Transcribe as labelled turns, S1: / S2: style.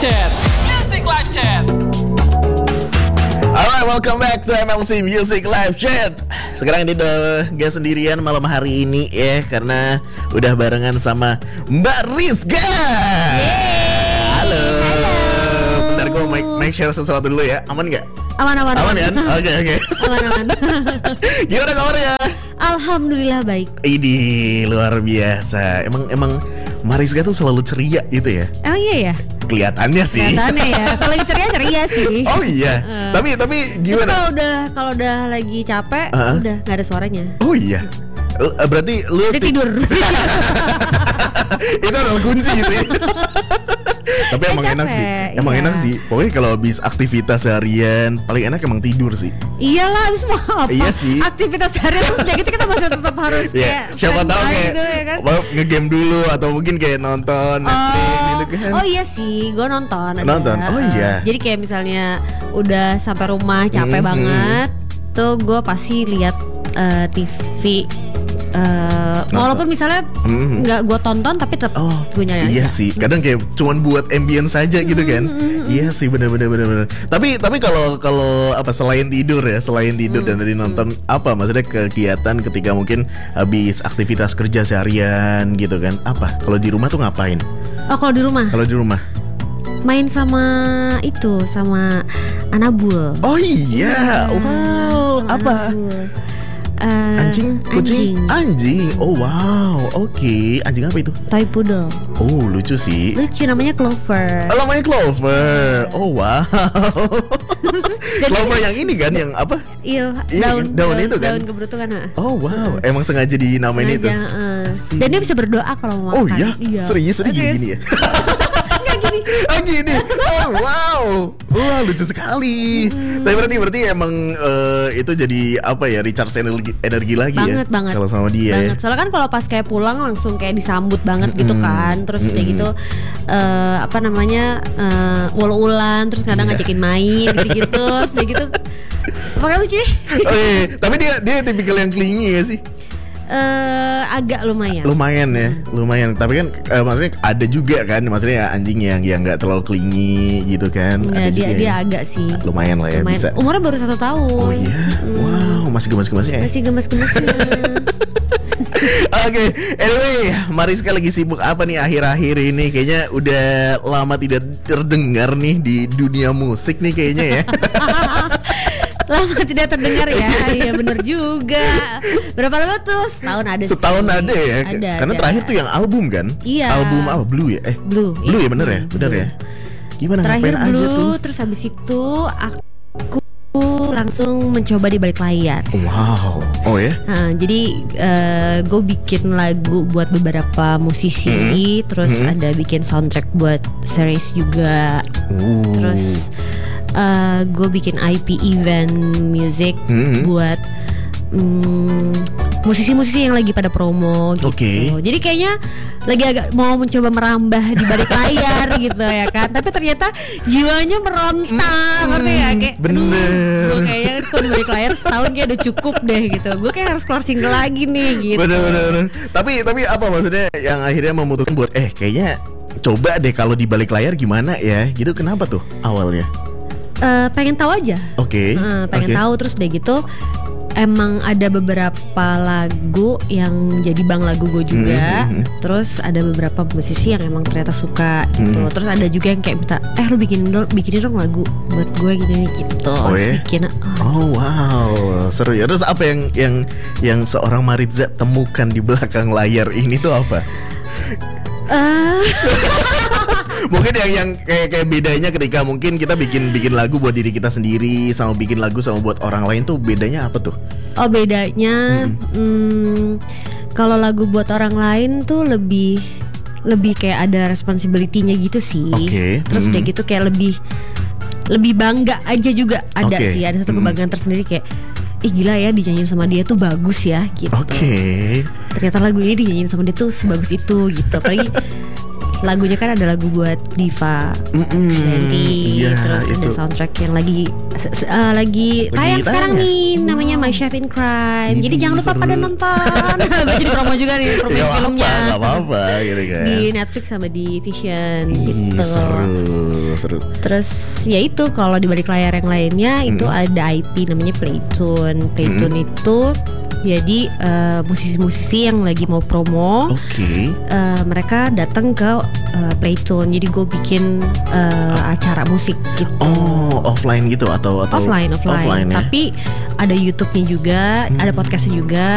S1: Chat. Music Live Chat.
S2: Alright, welcome back to MLC Music Live Chat. Sekarang ini udah gak sendirian malam hari ini ya, karena udah barengan sama Mbak Rizka. Halo. Bentar gue make share sesuatu dulu ya. Aman gak?
S3: Aman
S2: Aman kan? Oke.
S3: Aman.
S2: Gimana kabarnya?
S3: Alhamdulillah baik.
S2: Ini luar biasa. Emang Mariska tuh selalu ceria gitu ya?
S3: Emang iya ya?
S2: Kelihatannya sih.
S3: Kelihatannya ya. Kalau lagi ceria sih.
S2: Oh iya. Tapi gimana?
S3: Kalau udah lagi capek, udah nggak ada suaranya.
S2: Oh iya. Berarti lu
S3: udah tidur.
S2: Itu adalah kunci sih. Tapi emang enak sih. Emang enak sih. Pokoknya kalau habis aktivitas seharian paling enak emang tidur sih.
S3: Iyalah, habis mau apa?
S2: Iya sih.
S3: Aktivitas seharian terus gitu kita masih tetap harus kayak
S2: siapa tahu kayak
S3: gitu, ya kan?
S2: Ngegame dulu atau mungkin kayak nonton Netflix gitu kan.
S3: Oh iya sih, gue nonton.
S2: Oh iya.
S3: Jadi kayak misalnya udah sampai rumah capek banget, tuh gue pasti lihat TV. Walaupun misalnya nggak gue tonton tapi tetap gue nyari.
S2: Iya sih, kadang kayak cuman buat ambience saja gitu kan. Iya sih, bener. Tapi kalau apa selain tidur dan tadi nonton, apa maksudnya kegiatan ketika mungkin habis aktivitas kerja seharian gitu kan? Apa? Kalau di rumah tuh ngapain?
S3: Oh, kalau di rumah main sama Anabul.
S2: Oh iya, wow, apa? Anjing, kucing, anjing. Oh wow, oke. Anjing apa itu?
S3: Toy poodle.
S2: Oh lucu sih.
S3: Lucu, namanya Clover.
S2: Oh, namanya Clover. Oh wow. Clover yang ini kan, yang apa?
S3: Iya,
S2: daun itu kan.
S3: Daun keberuntungan.
S2: Oh wow, emang sengaja dinamain itu.
S3: Dan dia bisa berdoa kalau mau
S2: Oh
S3: makan.
S2: iya, serius gini ya. Gini. Oh wow. Wah, lucu sekali. Tapi berarti emang itu jadi apa ya, recharge energi lagi
S3: banget,
S2: ya.
S3: Banget.
S2: Kalau sama dia.
S3: Banget. Soalnya kan kalau pas kayak pulang langsung kayak disambut banget gitu kan. Terus kayak gitu ul-ulan, terus kadang ngajakin main gitu-gitu. Terus kayak gitu. Makanya lucu deh.
S2: Tapi dia tipikal yang clingy ya sih.
S3: Agak lumayan
S2: tapi kan maksudnya ada juga kan, maksudnya anjing yang nggak terlalu clingy gitu kan.
S3: Nggak, dia agak sih
S2: lumayan lah ya, bisa.
S3: Umurnya baru 1 tahun.
S2: Oh iya. Wow, masih gemas-gemasnya ya.
S3: Masih gemas-gemasnya.
S2: Oke, anyway, Mariska lagi sibuk apa nih akhir-akhir ini? Kayaknya udah lama tidak terdengar nih di dunia musik nih kayaknya ya.
S3: Lama tidak terdengar ya. Iya bener juga. Berapa lama tuh? Setahun ada
S2: ya. Karena terakhir tuh yang album kan.
S3: Iya.
S2: Album apa? Blue ya?
S3: Blue
S2: ya bener ya? Bener ya? Gimana
S3: terakhir
S2: ngapain
S3: Blue
S2: aja tuh?
S3: Terus habis itu aku langsung mencoba di balik layar.
S2: Wow. Oh ya?
S3: Jadi gue bikin lagu buat beberapa musisi. Terus ada bikin soundtrack buat series juga. Terus gue bikin IP event music buat musisi-musisi yang lagi pada promo gitu. Jadi kayaknya lagi agak mau mencoba merambah di balik layar gitu ya kan. Tapi ternyata jiwanya meronta, ngerti ya? Kayak gue kayaknya kalau di balik layar setahun kayak udah cukup deh gitu. Gue kayak harus keluar single lagi nih gitu.
S2: Bener. Tapi apa maksudnya yang akhirnya memutuskan buat kayaknya coba deh kalau di balik layar gimana ya? Gitu, kenapa tuh awalnya?
S3: Pengen tahu aja. Pengen tahu, terus deh gitu. Emang ada beberapa lagu yang jadi bang lagu gue juga. Terus ada beberapa musisi yang emang ternyata suka gitu. Terus ada juga yang kayak minta, lu bikinin dong lagu buat gue gini gitu. Bikin.
S2: Oh wow, seru ya. Terus apa yang seorang Mariza temukan di belakang layar ini tuh apa? Mungkin yang kayak bedanya ketika mungkin kita bikin lagu buat diri kita sendiri sama bikin lagu sama buat orang lain tuh bedanya apa tuh?
S3: Oh bedanya, kalau lagu buat orang lain tuh lebih kayak ada responsibility-nya gitu sih. Terus udah gitu kayak lebih bangga aja juga ada sih, ada satu kebanggaan tersendiri kayak gila ya dinyanyiin sama dia tuh bagus ya gitu. Ternyata lagu ini dinyanyiin sama dia tuh sebagus itu gitu. Apalagi lagunya kan ada lagu buat Diva Krisdayanti,
S2: iya,
S3: terus ada
S2: itu.
S3: soundtrack yang lagi tayang sekarang nih, namanya My Chef in Crime. Jadi
S2: Ini
S3: jangan lupa
S2: seru.
S3: pada nonton. Jadi promo juga nih, promo
S2: Gak
S3: filmnya.
S2: apa-apa gitu kan.
S3: Di Netflix sama di Vision
S2: Ih,
S3: gitu.
S2: seru.
S3: Terus ya itu kalau di balik layar yang lainnya itu ada IP namanya Playtune. Playtune itu jadi musisi-musisi yang lagi mau promo.
S2: Oke.
S3: Mereka datang ke Playtune. Jadi gue bikin acara musik gitu.
S2: Oh, offline gitu atau
S3: Offline
S2: ya?
S3: Tapi ada YouTube-nya juga, ada podcastnya juga.